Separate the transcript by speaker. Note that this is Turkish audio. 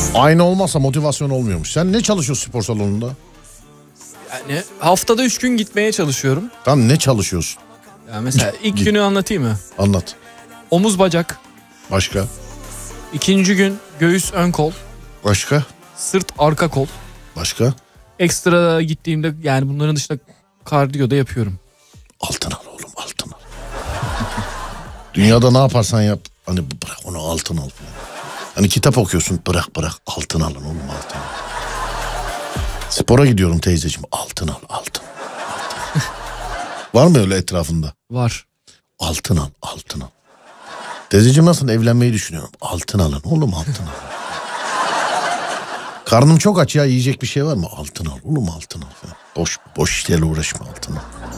Speaker 1: Aynı olmazsa motivasyon olmuyormuş. Sen ne çalışıyorsun spor salonunda?
Speaker 2: Yani haftada 3 gün gitmeye çalışıyorum.
Speaker 1: Tam ne çalışıyorsun?
Speaker 2: Yani mesela ilk günü anlatayım mı?
Speaker 1: Anlat.
Speaker 2: Omuz bacak.
Speaker 1: Başka?
Speaker 2: İkinci gün göğüs ön kol.
Speaker 1: Başka?
Speaker 2: Sırt arka kol.
Speaker 1: Başka?
Speaker 2: Ekstra gittiğimde yani bunların dışında kardiyo da yapıyorum.
Speaker 1: Altın al oğlum, altın al. Dünyada ne yaparsan yap. Hani bırak onu, altın al. Hani kitap okuyorsun, bırak altın alın oğlum, altın al. Spora gidiyorum teyzeciğim, altın al, altın. Var mı öyle etrafında?
Speaker 2: Var.
Speaker 1: Altın al, altın al. Teyzeciğim nasıl, evlenmeyi düşünüyorum. Altın alın oğlum, altın al. Karnım çok aç ya, yiyecek bir şey var mı? Altın al oğlum, altın al. Boş işlerle uğraşma, altın al.